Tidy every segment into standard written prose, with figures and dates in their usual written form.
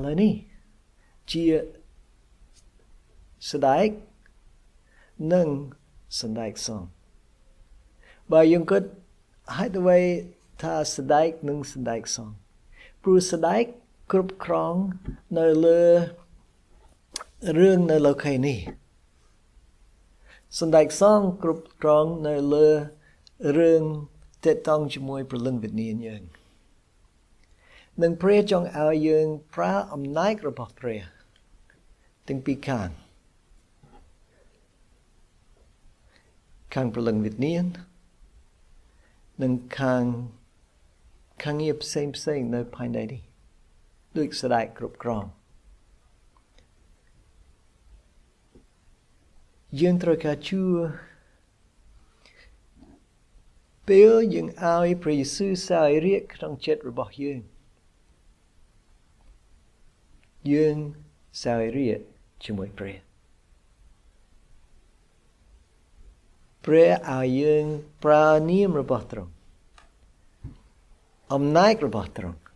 ហើយនេះជាស្ដែកនិងសណ្ដែកសងបើយើងគិតហេតុអ្វីថាស្ដែកនិងសណ្ដែកសងព្រោះស្ដែកគ្រប់គ្រងនៅលើរឿងនៅលោកីនេះសណ្ដែកសងគ្រប់គ្រងនៅលើរឿងទាក់ទងជាមួយព្រលឹងវិញ្ញាណយើងនឹងព្រះចង់ឲ្យយើងប្រើអំណាចរបស់ព្រះទាំងពីរខាងព្រលឹងវិញ្ញាណនិងខាងងារផ្សេងនៅផែនដីនេះដូចស្ដែកគ្រប់គ្រងយើងត្រូវការជឿពេលយើងឲ្យព្រះយេស៊ូវសោយរាជក្នុងចិត្តរបស់យើងសោយរាជជាមួយព្រះឲ្យយើងប្រើនាមរបស់ទ្រង់អំណាចរបស់ទ្រង់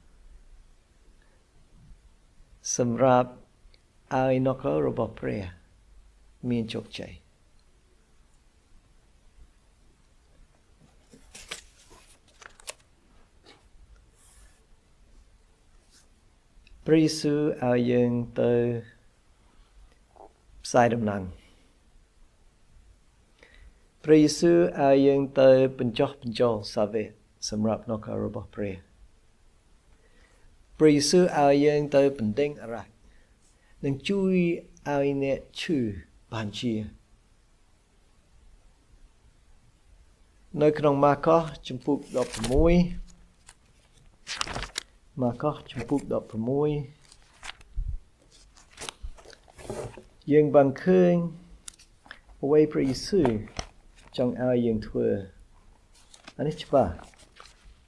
សម្រាប់ឲ្យនគររបស់ព្រះមានជោគជ័យព្រះយេស៊ូវឲ្យយើងទៅផ្សាយដំណឹងព្រះយេស៊ូវឲ្យយើងទៅបញ្ចុះបញ្ចូលសាវកសម្រាប់នគររបស់ព្រះយេស៊ូវឲ្យយើងទៅបណ្ដេញអារក្សនិងជួយឲ្យអ្នកឈឺបានជានៅក្នុងម៉ាកុសជំពូក16យើងបានឃើញអ្វីព្រះយេស៊ូវចង់ឲ្យយើងធ្វើអានេះច្បាស់